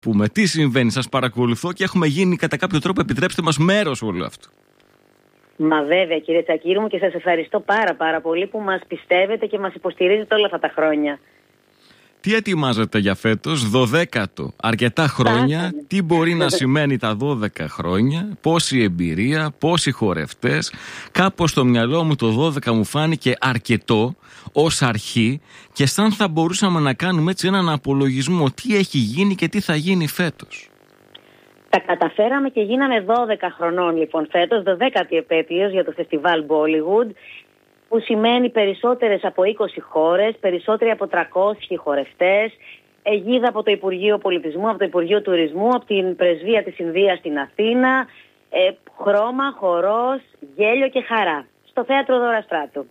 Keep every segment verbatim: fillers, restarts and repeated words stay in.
Πούμε, τι συμβαίνει, σας παρακολουθώ και έχουμε γίνει κατά κάποιο τρόπο, επιτρέψτε μας, μέρος όλου αυτού. Μα βέβαια, κύριε Τσακύρη μου, και σας ευχαριστώ πάρα πάρα πολύ που μας πιστεύετε και μας υποστηρίζετε όλα αυτά τα χρόνια. Τι ετοιμάζετε για φέτος, δωδέκατο, αρκετά χρόνια, Τάχαμε. Τι μπορεί να σημαίνει τα δώδεκα χρόνια, πόση εμπειρία, πόσοι χορευτές. Κάπως στο μυαλό μου το δώδεκα μου φάνηκε αρκετό ως αρχή και σαν θα μπορούσαμε να κάνουμε έτσι έναν απολογισμό τι έχει γίνει και τι θα γίνει φέτος. Τα καταφέραμε και γίναμε δώδεκα χρονών λοιπόν φέτος, δωδέκατη επέτειος για το φεστιβάλ Bollywood, που σημαίνει περισσότερες από είκοσι χώρες, περισσότεροι από τριακόσιοι χορευτές, αιγίδα από το Υπουργείο Πολιτισμού, από το Υπουργείο Τουρισμού, από την Πρεσβεία της Ινδίας στην Αθήνα, ε, χρώμα, χορός, γέλιο και χαρά. Στο Θέατρο Δώρα Στράτου.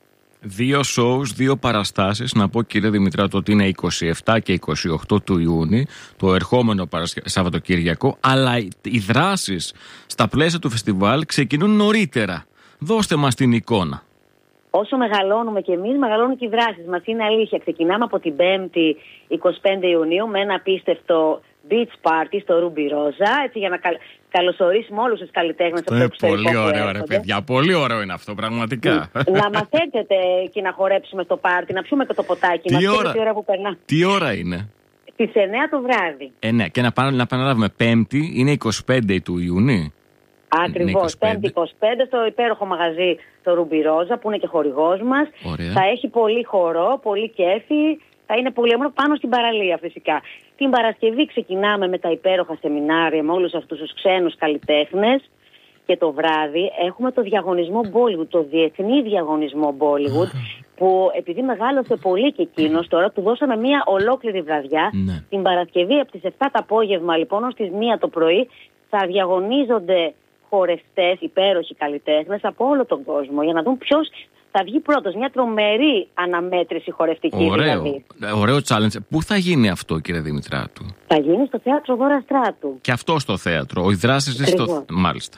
Δύο σόους, δύο παραστάσεις. Να πω, κύριε Δημητράτου, ότι είναι είκοσι επτά και είκοσι οκτώ του Ιούνιου, το ερχόμενο Σαββατοκύριακο, αλλά οι δράσεις στα πλαίσια του φεστιβάλ ξεκινούν νωρίτερα. Δώστε μας την εικόνα. Όσο μεγαλώνουμε και εμείς, μεγαλώνουν και οι δράσεις μας. Είναι αλήθεια. Ξεκινάμε από την Πέμπτη εικοστή πέμπτη Ιουνίου με ένα απίστευτο beach party στο Ruby Rosa, έτσι για να καλ... καλωσορίσουμε όλους τους καλλιτέχνες από το εξωτερικό. Πολύ ωραίο, ρε παιδιά. Πολύ ωραίο είναι αυτό, πραγματικά. Να μας έρθετε και να χορέψουμε στο πάρτι, να πιούμε και το ποτάκι μας. Τι ώρα, τι ώρα που περνά. Τι ώρα είναι? Στις εννιά το βράδυ. Ε, ναι. Και να, να επαναλάβουμε, Πέμπτη είναι εικοστή πέμπτη του Ιουνίου. Ακριβώς, Πέμπτη εικοστή πέμπτη στο υπέροχο μαγαζί το Ruby Rosa, που είναι και χορηγός μας. Ωραία. Θα έχει πολύ χορό, πολύ κέφι, θα είναι πολύ όμορφο πάνω στην παραλία φυσικά. Την Παρασκευή ξεκινάμε με τα υπέροχα σεμινάρια με όλους αυτούς τους ξένους καλλιτέχνες και το βράδυ έχουμε το διαγωνισμό Bollywood, το διεθνή διαγωνισμό Bollywood, που επειδή μεγάλωσε πολύ και εκείνος, τώρα του δώσαμε μια ολόκληρη βραδιά. Ναι. Την Παρασκευή από τις επτά το απόγευμα λοιπόν ως τις μία το πρωί θα διαγωνίζονται χορευτές, υπέροχοι καλλιτέχνες από όλο τον κόσμο για να δουν ποιος θα βγει πρώτος. Μια τρομερή αναμέτρηση χορευτική. Ωραίο, δηλαδή. Ωραίο challenge. Πού θα γίνει αυτό, κύριε Δημητράτου? Θα γίνει στο Θέατρο Δώρα Στράτου. Και αυτό στο θέατρο. Οι δράσεις στο... Μάλιστα.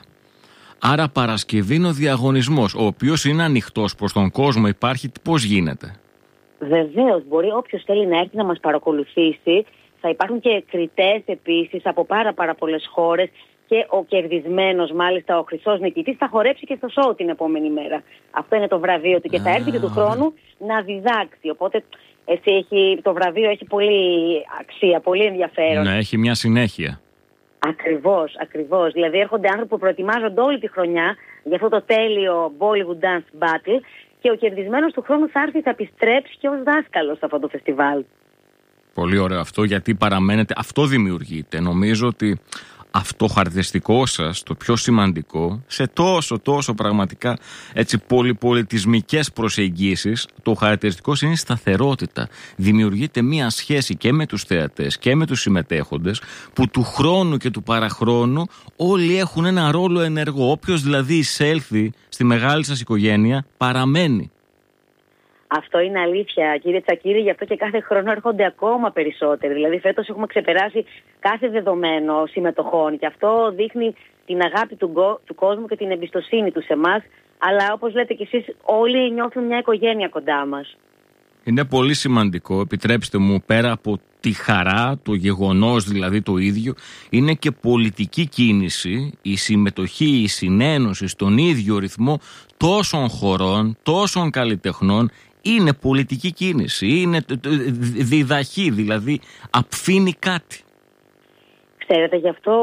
Άρα Παρασκευή είναι ο διαγωνισμός, ο οποίος είναι ανοιχτός προς τον κόσμο. Υπάρχει, πώς γίνεται? Βεβαίως, μπορεί όποιος θέλει να έρθει να μας παρακολουθήσει. Θα υπάρχουν και κριτές επίσης από πάρα πάρα πολλές χώρες. Και ο κερδισμένος, μάλιστα ο χρυσός νικητής, θα χορέψει και στο σόου την επόμενη μέρα. Αυτό είναι το βραβείο του και θα έρθει και του χρόνου να διδάξει. Οπότε εσύ έχει, το βραβείο έχει πολύ αξία, πολύ ενδιαφέρον. Ναι, έχει μια συνέχεια. Ακριβώς, ακριβώς. Δηλαδή έρχονται άνθρωποι που προετοιμάζονται όλη τη χρονιά για αυτό το τέλειο Bollywood Dance Battle και ο κερδισμένος του χρόνου θα έρθει, θα επιστρέψει και ως δάσκαλος σε αυτό το φεστιβάλ. Πολύ ωραίο αυτό, γιατί παραμένετε, αυτό δημιουργείται. Νομίζω ότι αυτό χαρακτηριστικό σας, το πιο σημαντικό, σε τόσο τόσο πραγματικά έτσι πολυπολιτισμικές προσεγγίσεις, το χαρακτηριστικό είναι η σταθερότητα. Δημιουργείται μία σχέση και με τους θεατές και με τους συμμετέχοντες, που του χρόνου και του παραχρόνου όλοι έχουν ένα ρόλο ενεργό. Όποιος δηλαδή εισέλθει στη μεγάλη σας οικογένεια παραμένει. Αυτό είναι αλήθεια, κύριε Τσακύρη, γι' αυτό και κάθε χρόνο έρχονται ακόμα περισσότεροι. Δηλαδή φέτος έχουμε ξεπεράσει κάθε δεδομένο συμμετοχών και αυτό δείχνει την αγάπη του, του κόσμου και την εμπιστοσύνη του σε εμάς. Αλλά όπως λέτε κι εσείς, όλοι νιώθουν μια οικογένεια κοντά μας. Είναι πολύ σημαντικό, επιτρέψτε μου, πέρα από τη χαρά, το γεγονός δηλαδή το ίδιο, είναι και πολιτική κίνηση, η συμμετοχή, η συνένωση στον ίδιο ρυθμό τόσων χωρών, τόσων καλλιτεχνών. Είναι πολιτική κίνηση, είναι διδαχή, δηλαδή απφύνει κάτι. Ξέρετε, γι' αυτό,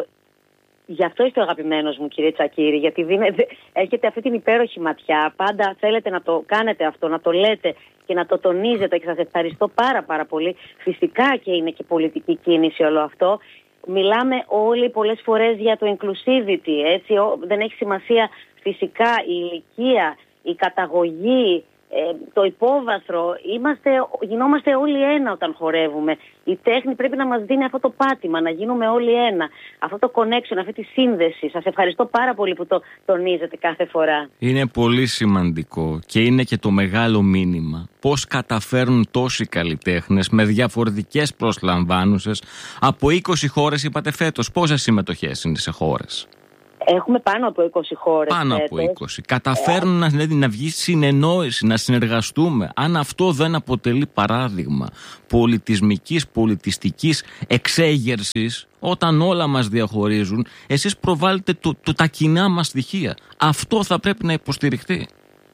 γι' αυτό είστε ο αγαπημένος μου, κύριε Τσακύρη, γιατί δίνετε, έχετε αυτή την υπέροχη ματιά, πάντα θέλετε να το κάνετε αυτό, να το λέτε και να το τονίζετε και σας ευχαριστώ πάρα πάρα πολύ. Φυσικά και είναι και πολιτική κίνηση όλο αυτό. Μιλάμε όλοι πολλές φορές για το inclusivity, έτσι, δεν έχει σημασία φυσικά η ηλικία, η καταγωγή, το υπόβαθρο, είμαστε, γινόμαστε όλοι ένα όταν χορεύουμε. Η τέχνη πρέπει να μας δίνει αυτό το πάτημα, να γίνουμε όλοι ένα. Αυτό το connection, αυτή τη σύνδεση. Σας ευχαριστώ πάρα πολύ που το τονίζετε κάθε φορά. Είναι πολύ σημαντικό και είναι και το μεγάλο μήνυμα. Πώς καταφέρνουν τόσοι καλλιτέχνες με διαφορετικές προσλαμβάνουσες από είκοσι χώρες, είπατε φέτος. Πόσες συμμετοχές είναι σε χώρες? Έχουμε πάνω από είκοσι χώρες. Πάνω από είκοσι. Καταφέρνουν ε... να, να βγει συνεννόηση, να συνεργαστούμε. Αν αυτό δεν αποτελεί παράδειγμα πολιτισμικής, πολιτιστικής εξέγερσης, όταν όλα μας διαχωρίζουν, εσείς προβάλλετε το, το, τα κοινά μας στοιχεία. Αυτό θα πρέπει να υποστηριχτεί.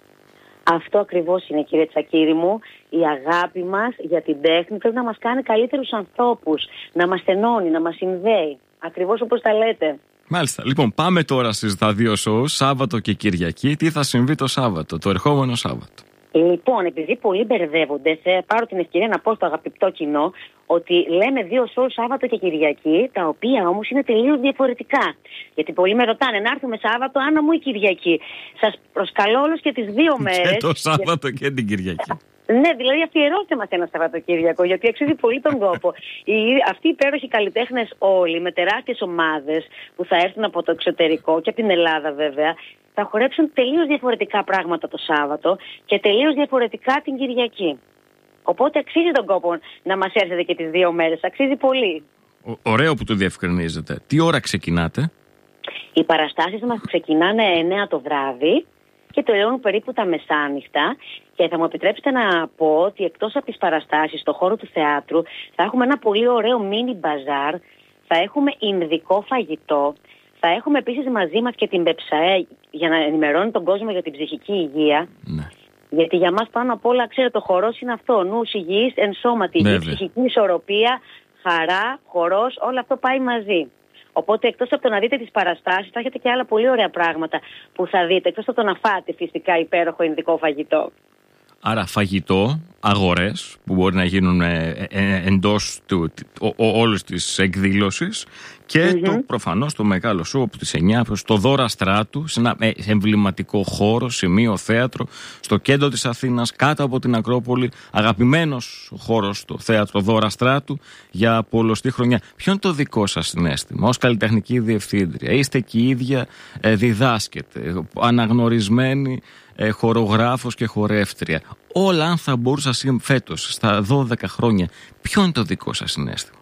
Αυτό ακριβώς είναι, κύριε Τσακίρη μου. Η αγάπη μας για την τέχνη πρέπει να μας κάνει καλύτερους ανθρώπους, να μας ενώνει, να μας συνδέει. Ακριβώς όπως τα λέτε. Μάλιστα. Λοιπόν, πάμε τώρα στις τα δύο show, Σάββατο και Κυριακή. Τι θα συμβεί το Σάββατο, το ερχόμενο Σάββατο? Λοιπόν, επειδή πολλοί μπερδεύονται, θα πάρω την ευκαιρία να πω στο αγαπητό κοινό ότι λέμε δύο show Σάββατο και Κυριακή, τα οποία όμως είναι τελείως διαφορετικά. Γιατί πολλοί με ρωτάνε να έρθουμε Σάββατο, Άννα μου, ή Κυριακή. Σας προσκαλώ όλους και τις δύο μέρες. Και το Σάββατο και, και την Κυριακή. Ναι, δηλαδή αφιερώστε μας ένα Σαββατοκύριακο, γιατί αξίζει πολύ τον κόπο. Οι, αυτοί οι υπέροχοι καλλιτέχνες όλοι, με τεράστιες ομάδες που θα έρθουν από το εξωτερικό και από την Ελλάδα βέβαια, θα χορέψουν τελείως διαφορετικά πράγματα το Σάββατο και τελείως διαφορετικά την Κυριακή. Οπότε αξίζει τον κόπο να μας έρθετε και τις δύο μέρες. Αξίζει πολύ. Ο, ωραίο που το διευκρινίζετε. Τι ώρα ξεκινάτε? Οι παραστάσεις μας ξεκινάνε εννιά το βράδυ και τελειώνουν περίπου τα μεσάνυχτα. Και θα μου επιτρέψετε να πω ότι εκτός από τις παραστάσεις στο χώρο του θεάτρου θα έχουμε ένα πολύ ωραίο μίνι μπαζάρ, θα έχουμε ινδικό φαγητό, θα έχουμε επίσης μαζί μας και την Πεψαέ για να ενημερώνει τον κόσμο για την ψυχική υγεία. Ναι. Γιατί για μας πάνω απ' όλα, ξέρετε, το χορός είναι αυτό, νους υγιής, ενσώματη υγιή, ψυχική ισορροπία, χαρά, χορός, όλο αυτό πάει μαζί. Οπότε εκτός από το να δείτε τις παραστάσεις θα έχετε και άλλα πολύ ωραία πράγματα που θα δείτε, εκτός από το να φάτε φυσικά υπέροχο ινδικό φαγητό. Άρα φαγητό, αγορές που μπορεί να γίνουν ε, ε, εντός του, ο, ο, όλης της εκδήλωσης και mm-hmm. το προφανώς το μεγάλο σοου από τις εννιά στο Δώρα Στράτου, σε ένα ε, εμβληματικό χώρο, σημείο θέατρο, στο κέντρο της Αθήνας, κάτω από την Ακρόπολη, αγαπημένος χώρος στο θέατρο Δώρα Στράτου για πολλωστή χρονιά. Ποιο είναι το δικό σας συναίσθημα ως καλλιτεχνική διευθύντρια? Είστε και η ίδια ε, διδάσκετε, αναγνωρισμένοι ε, χορογράφος και χορεύτρια. Όλα αν θα μπορούσα φέτος, στα δώδεκα χρόνια, ποιο είναι το δικό σας συναίσθημα?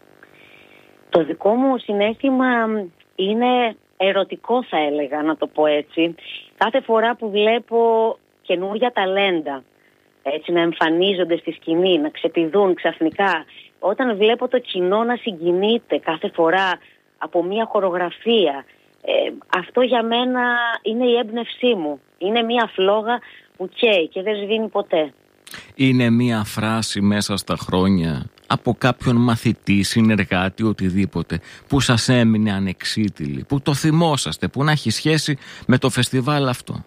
Το δικό μου συναίσθημα είναι ερωτικό, θα έλεγα, να το πω έτσι. Κάθε φορά που βλέπω καινούρια ταλέντα έτσι να εμφανίζονται στη σκηνή, να ξεπηδούν ξαφνικά, όταν βλέπω το κοινό να συγκινείται κάθε φορά από μια χορογραφία, ε, αυτό για μένα είναι η έμπνευσή μου. Είναι μια φλόγα που καίει και δεν σβήνει ποτέ. Είναι μια φράση μέσα στα χρόνια από κάποιον μαθητή, συνεργάτη, οτιδήποτε, που σας έμεινε ανεξίτηλη, που το θυμόσαστε, που να έχει σχέση με το φεστιβάλ αυτό?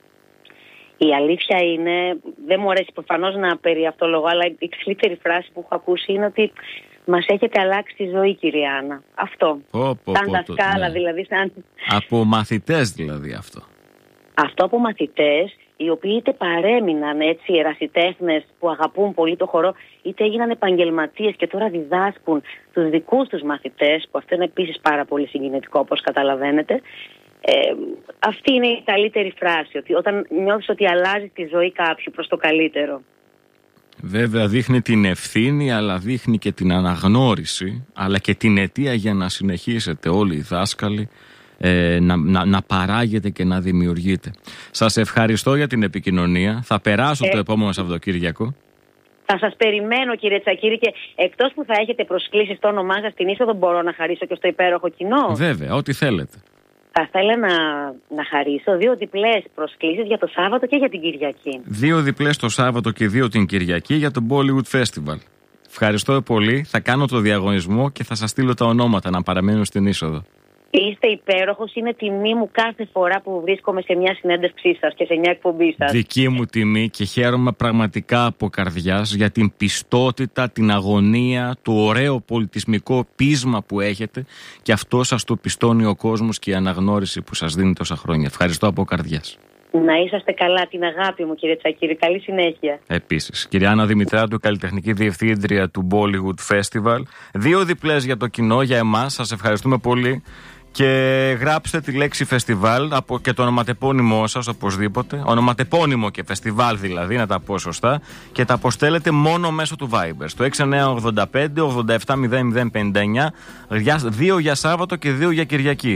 Η αλήθεια είναι, δεν μου αρέσει προφανώς να περιαυτολογώ, αλλά η καλύτερη φράση που έχω ακούσει είναι ότι μας έχετε αλλάξει τη ζωή, κυρία Άννα. Αυτό. Πω, πω, σαν δασκάλα, ναι. Δηλαδή. Σαν... Από μαθητές δηλαδή αυτό. Αυτό από μαθητές, οι οποίοι είτε παρέμειναν έτσι ερασιτέχνες που αγαπούν πολύ το χορό, είτε έγιναν επαγγελματίες και τώρα διδάσκουν τους δικούς τους μαθητές, που αυτό είναι επίσης πάρα πολύ συγκινητικό, όπως καταλαβαίνετε. Ε, αυτή είναι η καλύτερη φράση, ότι όταν νιώθεις ότι αλλάζει τη ζωή κάποιου προς το καλύτερο. Βέβαια δείχνει την ευθύνη, αλλά δείχνει και την αναγνώριση, αλλά και την αιτία για να συνεχίσετε όλοι οι δάσκαλοι ε, να, να, να παράγετε και να δημιουργείτε. Σας ευχαριστώ για την επικοινωνία. Θα περάσω ε, το επόμενο Σαββατοκύριακο. Θα σας περιμένω, κύριε Τσακίρη, και εκτός που θα έχετε προσκλήσει στο όνομά σας στην είσοδο, μπορώ να χαρίσω και στο υπέροχο κοινό? Βέβαια, ό,τι θέλετε. Θα ήθελα να, να χαρίσω δύο διπλές προσκλήσεις για το Σάββατο και για την Κυριακή. Δύο διπλές το Σάββατο και δύο την Κυριακή για το Bollywood Festival. Ευχαριστώ πολύ. Θα κάνω το διαγωνισμό και θα σας στείλω τα ονόματα να παραμένουν στην είσοδο. Είστε υπέροχος. Είναι τιμή μου κάθε φορά που βρίσκομαι σε μια συνέντευξή σας και σε μια εκπομπή σας. Δική μου τιμή και χαίρομαι πραγματικά από καρδιάς για την πιστότητα, την αγωνία, το ωραίο πολιτισμικό πείσμα που έχετε και αυτό σας το πιστώνει ο κόσμος και η αναγνώριση που σας δίνει τόσα χρόνια. Ευχαριστώ από καρδιάς. Να είσαστε καλά, την αγάπη μου, κύριε Τσακίρη. Καλή συνέχεια. Επίσης, κυρία Άννα Δημητράτου, καλλιτεχνική διευθύντρια του Bollywood Festival. Δύο διπλές για το κοινό, για εμάς. Σας ευχαριστούμε πολύ. Και γράψτε τη λέξη φεστιβάλ και το ονοματεπώνυμό σας οπωσδήποτε. Ονοματεπώνυμο και φεστιβάλ δηλαδή, να τα πω σωστά. Και τα αποστέλλετε μόνο μέσω του Viber. Στο έξι εννιά ογδόντα πέντε ογδόντα επτά μηδέν μηδέν πενήντα εννιά. Δύο για Σάββατο και δύο για Κυριακή.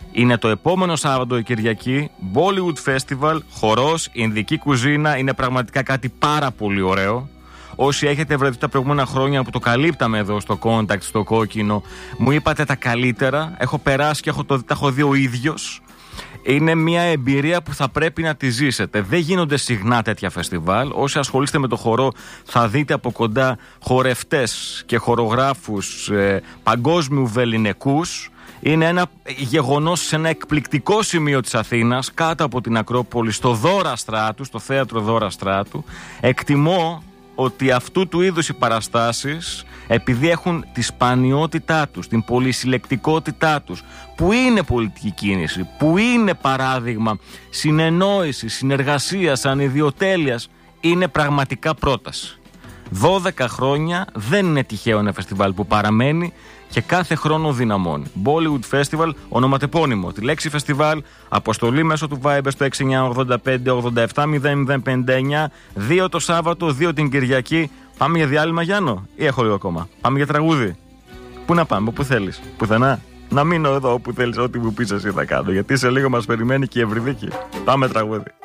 Είναι το επόμενο Σάββατο η Κυριακή, Bollywood Festival, χορός, ινδική κουζίνα, είναι πραγματικά κάτι πάρα πολύ ωραίο. Όσοι έχετε βρεθεί τα προηγούμενα χρόνια που το καλύπταμε εδώ στο Contact, στο Κόκκινο, μου είπατε τα καλύτερα. Έχω περάσει και έχω το, τα έχω δει ο ίδιος. Είναι μια εμπειρία που θα πρέπει να τη ζήσετε. Δεν γίνονται συχνά τέτοια φεστιβάλ. Όσοι ασχολείστε με το χορό θα δείτε από κοντά χορευτές και χορογράφους ε, παγκόσμιου βεληνικούς. Είναι ένα γεγονός σε ένα εκπληκτικό σημείο της Αθήνας, κάτω από την Ακρόπολη, στο Δώρα Στράτου, στο θέατρο Δώρα Στράτου. Εκτιμώ ότι αυτού του είδους οι παραστάσεις, επειδή έχουν τη σπανιότητά τους, την πολυσυλλεκτικότητά τους, που είναι πολιτική κίνηση, που είναι παράδειγμα συνεννόησης, συνεργασίας, ανιδιοτέλειας, είναι πραγματικά πρόταση. δώδεκα χρόνια δεν είναι τυχαίο ένα φεστιβάλ που παραμένει και κάθε χρόνο δυναμώνει. Bollywood Festival, ονοματεπώνυμο. Τη λέξη φεστιβάλ, αποστολή μέσω του Viber στο έξι εννιά ογδόντα πέντε ογδόντα επτά μηδέν μηδέν πενήντα εννιά. Δύο το Σάββατο, δύο την Κυριακή. Πάμε για διάλειμμα, Γιάννο, ή έχω λίγο ακόμα? Πάμε για τραγούδι. Πού να πάμε, όπου θέλεις? Πουθενά? Να μείνω εδώ όπου θέλεις, ό,τι μου πεις εσύ θα κάνω. Γιατί σε λίγο μας περιμένει και η Ευρυδίκη. Πάμε τραγούδι.